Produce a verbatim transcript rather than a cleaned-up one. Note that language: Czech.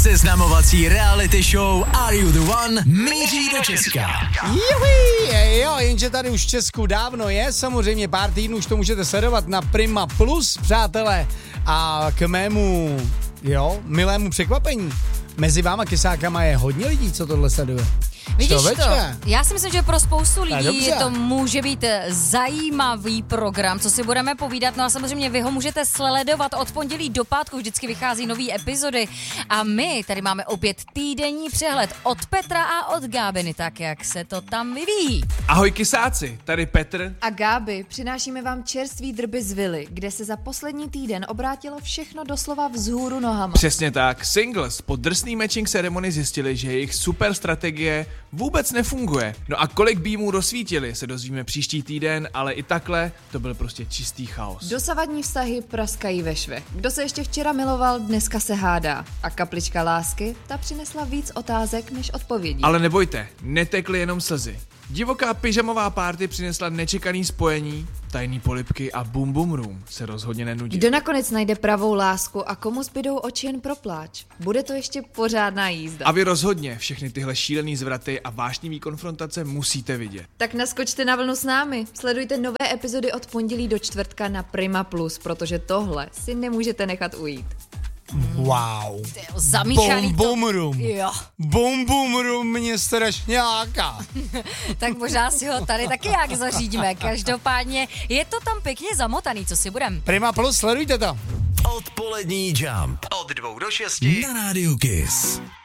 Seznamovací reality show Are You The One míří do Česka. Juhi, jo, jenže tady už v Česku dávno je, samozřejmě pár týdnů už to můžete sledovat na Prima Plus, přátelé. A k mému, jo, milému překvapení, mezi váma kysákama je hodně lidí, co tohle sleduje. Vidíš Člověče. to? Já si myslím, že pro spoustu lidí dobře. to může být zajímavý program, co si budeme povídat. No a samozřejmě vy ho můžete sledovat od pondělí do pátku, vždycky vychází nový epizody. A my tady máme opět týdenní přehled od Petra a od Gábiny, tak jak se to tam vyvíjí. Ahoj kysáci, tady Petr. A Gáby, přinášíme vám čerstvý drby z vily, kde se za poslední týden obrátilo všechno doslova vzhůru nohama. Přesně tak, Singles po drsný matching ceremony zjistili, že jejich super strategie vůbec nefunguje. No a kolik býmů rozsvítili, se dozvíme příští týden, ale i takhle to byl prostě čistý chaos. Dosavadní vztahy praskají ve švech. Kdo se ještě včera miloval, dneska se hádá. A kaplička lásky, ta přinesla víc otázek než odpovědí. Ale nebojte, netekly jenom slzy. Divoká pyžamová party přinesla nečekaný spojení, tajný polibky a Boom Boom Room se rozhodně nenudí. Kdo nakonec najde pravou lásku a komu zbydou oči jen pro pláč? Bude to ještě pořádná jízda. A vy rozhodně všechny tyhle šílený zvraty a vášnivý konfrontace musíte vidět. Tak naskočte na vlnu s námi. Sledujte nové epizody od pondělí do čtvrtka na Prima Plus, protože tohle si nemůžete nechat ujít. Wow. Zamíchaný Boom, to. boom room. Jo. Boom, boom room mě strašně láká. Tak možná si ho tady taky jak zařídíme. Každopádně je to tam pěkně zamotaný, co si budem. Prima Plus, sledujte to. Odpolední Jump od dvou do šesti na rádiu Kiss.